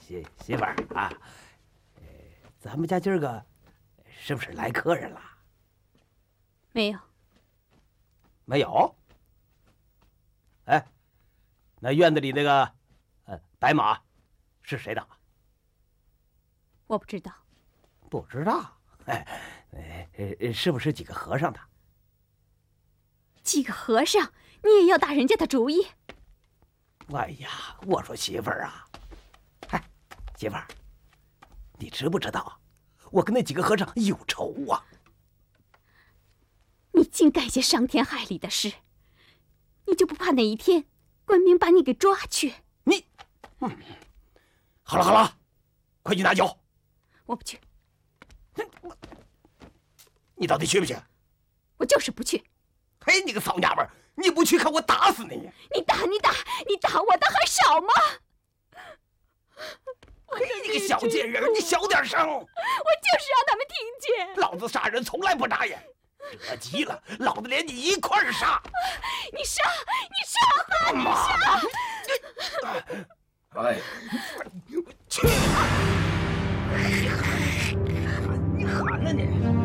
媳妇儿啊，咱们家今儿个是不是来客人了？ 没有。 没有。哎，那院子里那个白马是谁的？ 我不知道。 不知道。是不是几个和尚的？ 几个和尚，你也要打人家的主意？ 哎呀，我说媳妇儿啊，哎，媳妇儿，你知不知道，我跟那几个和尚有仇啊？ 你净干些伤天害理的事，你就不怕哪一天官兵把你给抓去？ 你，好了好了，快去拿酒。 我不去。 你到底去不去？ 我就是不去。 嘿，你个骚娘们儿，你不去看我打死你！ 你打我的还少吗？ 嘿，你个小贱人，你小点声！我就是让他们听见。 老子杀人从来不眨眼，惹急了，老子连你一块儿杀！ 你杀！你杀！ 哎，去！你喊呢你！